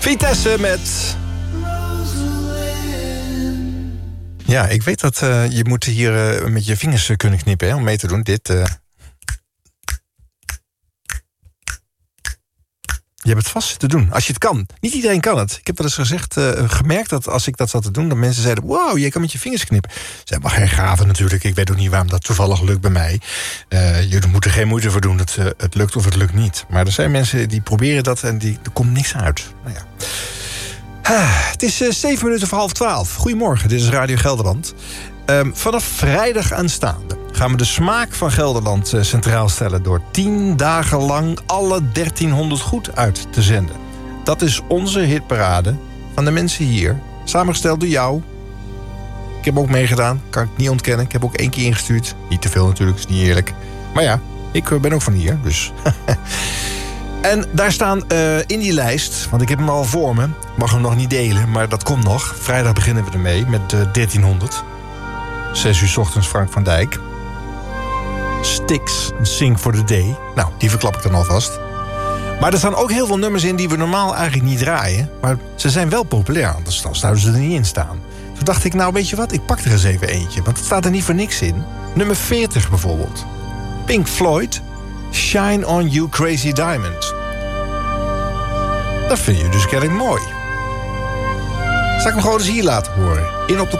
Vitesse met... Ja, ik weet dat je moet hier met je vingers kunnen knippen, hè, om mee te doen. Dit... Je hebt het vast te doen, als je het kan. Niet iedereen kan het. Ik heb wel eens gemerkt dat als ik dat zat te doen... dat mensen zeiden, wow, je kan met je vingers knippen. Ze hebben geen gaven natuurlijk. Ik weet ook niet waarom dat toevallig lukt bij mij. Je moet er geen moeite voor doen. Het lukt of het lukt niet. Maar er zijn mensen die proberen dat en er komt niks uit. Nou ja. Het is 7 minuten voor 11:30. Goedemorgen, dit is Radio Gelderland. Vanaf vrijdag aanstaande gaan we de smaak van Gelderland centraal stellen... door 10 dagen lang alle 1300 goed uit te zenden. Dat is onze hitparade van de mensen hier. Samengesteld door jou. Ik heb ook meegedaan, kan ik niet ontkennen. Ik heb ook 1 keer ingestuurd. Niet te veel natuurlijk, is niet eerlijk. Maar ja, ik ben ook van hier, dus... En daar staan in die lijst, want ik heb hem al voor me... mag hem nog niet delen, maar dat komt nog. Vrijdag beginnen we ermee met 1300... 6 uur 's ochtends Frank van Dijk. Styx, Sing for the Day. Nou, die verklap ik dan alvast. Maar er staan ook heel veel nummers in die we normaal eigenlijk niet draaien. Maar ze zijn wel populair, anders zouden ze er niet in staan. Toen dacht ik, nou weet je wat, ik pak er eens even eentje. Want het staat er niet voor niks in. Nummer 40 bijvoorbeeld. Pink Floyd, Shine on You Crazy Diamond. Dat vind je dus kennelijk mooi. Zal ik hem gewoon eens hier laten horen? In op de